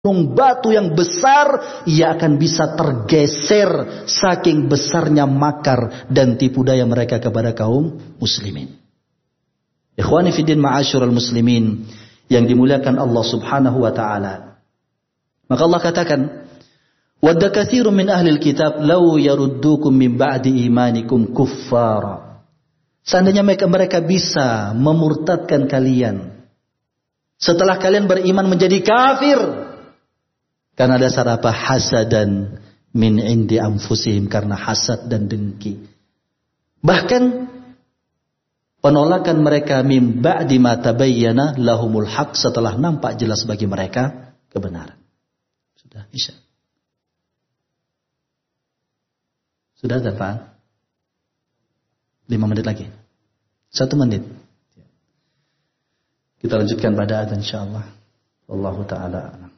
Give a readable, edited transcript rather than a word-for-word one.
gunung batu yang besar, ia akan bisa tergeser saking besarnya makar dan tipu daya mereka kepada kaum muslimin. Ikhwani fiddin ma'asyiral muslimin yang dimuliakan Allah Subhanahu wa taala. Maka Allah katakan, "Wadda katsirun min ahlil kitab law yaruddukum min ba'di imanikum kuffara." Seandainya mereka bisa memurtadkan kalian setelah kalian beriman menjadi kafir karena dasar apa? Hasadan min indi anfusihim, karena hasad dan dengki. Bahkan penolakan mereka min ba'di ma tabayyana lahumul haq, setelah nampak jelas bagi mereka kebenaran. Sudah Isya. Sudah Pak? 5 menit lagi. 1 menit. Kita lanjutkan pada adzan insyaallah. Wallahu taala a'lam.